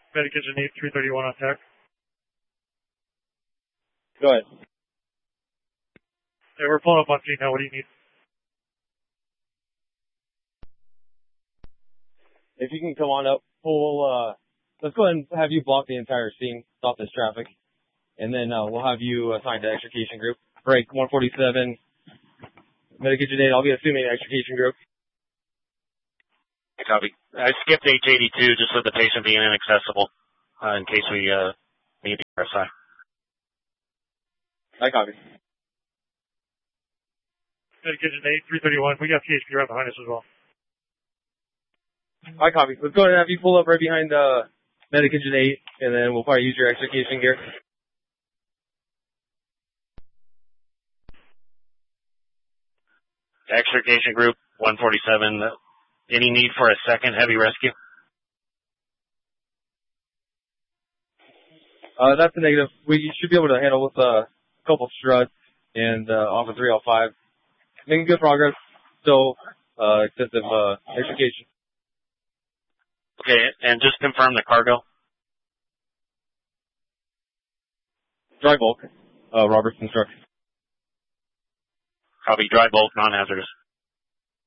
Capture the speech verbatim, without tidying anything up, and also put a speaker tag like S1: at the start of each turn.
S1: Medic Engine eight, three thirty-one on tech.
S2: Go ahead.
S1: Hey, we're pulling up on scene now. What do you need?
S2: If you can come on up, we'll, uh, let's go ahead and have you block the entire scene, stop this traffic, and then uh, we'll have you assigned to extrication group. Break one forty-seven, Medic Engine eight, I'll be assuming extrication group.
S3: Copy. I skipped H eighty-two just with the patient being inaccessible uh, in case we uh, need the R S I.
S2: I copy.
S1: Medic Engine eight, three thirty-one. We got P H P right behind us as well.
S2: I copy. Let's go ahead and have you pull up right behind uh, Medic Engine eight, and then we'll probably use your extrication gear.
S3: Extrication group one forty-seven. Any need for a second heavy rescue?
S2: Uh, that's a negative. We should be able to handle with uh, a couple struts and uh, off of three oh five. Making good progress. Still uh, extensive uh, extrication.
S3: Okay, and just confirm the cargo.
S2: Dry bulk. Uh, Robert's instructions.
S3: Copy. Dry bulk, non-hazardous.